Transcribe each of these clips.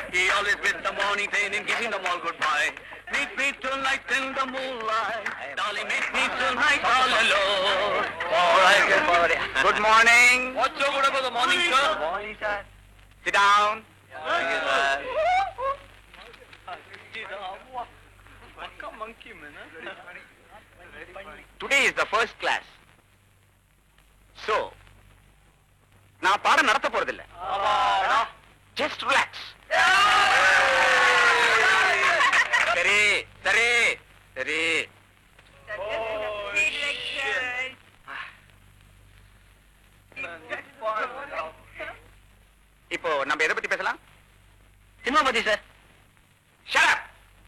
He always with the morning train and giving them all goodbye. Meet me tonight in the moonlight. Darling, meet me tonight all alone. All right, good morning. What's so good about the morning, sir? Good morning, sir. Sit down. Thank you, sir. Monkey, man. Today is the first class. So, நான் பாடம் நடத்த போறதில்லை. Just relax. சரி சரி சரி. இப்போ நம்ம எதை பத்தி பேசலாம்? சினிமா பத்தி sir. Shut up.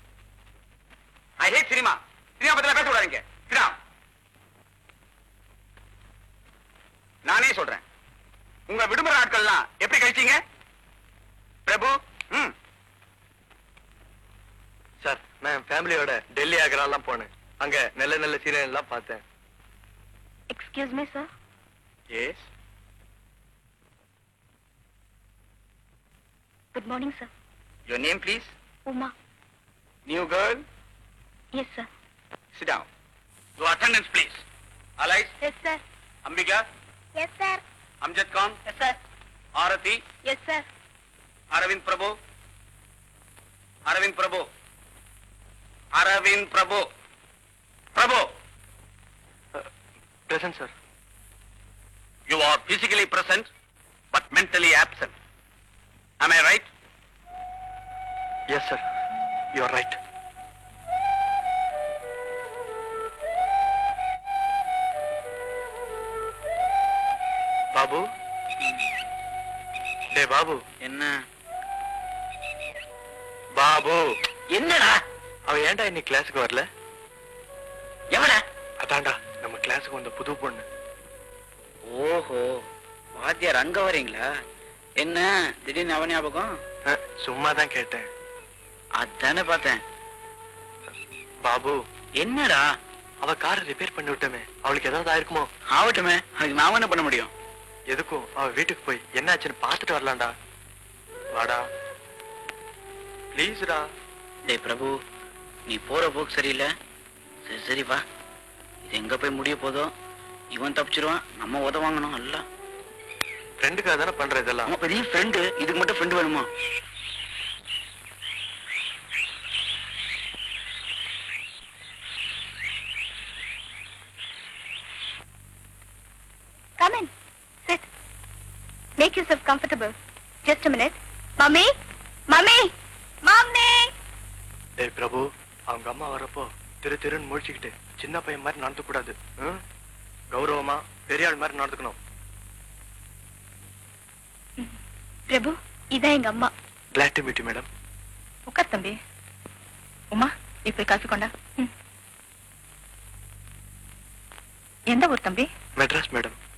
I hate cinema. Cinema பத்தி பேச கூடாதீங்க. Sit down. நானே சொல்றேன். உங்க விடுமுறை நாட்கள்லாம் எப்படி கழிச்சீங்க? பிரபு? சார், நான் ஃபேமிலியோட டெல்லி ஆக்ராலாம் போனேன். அங்க நல்ல நல்ல சீரியல் எல்லாம் பார்த்தேன். Excuse me, sir. Yes. Good morning, sir. Your name, please? Uma. New girl? Yes, sir. Sit down. Your attendance, please. Alice? Yes, sir. Ambika? Yes, sir. Amjad Khan? Yes, sir. Arati? Yes, sir. Aravind Prabhu? Aravind Prabhu? Aravind Prabhu? Prabhu? Present, sir. You are physically present, but mentally absent. Am I right? Yes, sir. You are right. Babu, டே பாபு. என்ன பாபு, என்னடா? அவ ஏன்டா இன்னைக்கு கிளாஸுக்கு வரல? எவடா? அதான்டா நம்ம கிளாஸுக்கு வந்த புது பொண்ணு. ஓஹோ, வாத்தியார் அங்க வரீங்களா? என்ன திடீர்னு அவ ஞாபகம்? சும்மா தான் கேட்டேன். அதானே பார்த்தேன். பாபு, என்னடா? அவ காரை ரிப்பேர் பண்ணி விட்டமே, அவளுக்கு ஏதாவது ஆயிருக்குமோ? ஆகட்டுமே, அதுக்கு நான் என்ன பண்ண முடியும்? எதுக்கும் அவ வீட்டுக்கு போய் என்னாச்சுன்னு பார்த்துட்டு வரலாம்டா. வாடா ப்ளீஸ்டா. டேய் பிரபு, நீ போற போக்கு சரியில்லை. சரி சரி வா. இது எங்க போய் முடிய போதோ. இவன் தப்பிச்சிருவான், நம்ம உதவாங்கணும். அல்ல ஃப்ரெண்டுக்காக தானே பண்ற இதெல்லாம். நம்ம பெரிய ஃப்ரெண்டு, இதுக்கு மட்டும் ஃப்ரெண்டு வேணுமா? Come in. Sit. Make yourself comfortable. Just a minute. Mummy? Mummy? Mummy? டேய் பிரபு, அவங்க அம்மா வரப்போ திருன்னு முழிச்சுக்கிட்டு சின்ன பையன் மாதிரி நடந்து கூடாது. கௌரவமா பெரியாள் மாதிரி நடந்துக்கணும். பிரபு, இதான் எங்க அம்மா. Glad to meet you, madam. உட்கார் தம்பி. உமா, நீ போய் காஃபி கொண்டா. எந்த ஊர் தம்பி? மெட்ராஸ் மேடம்.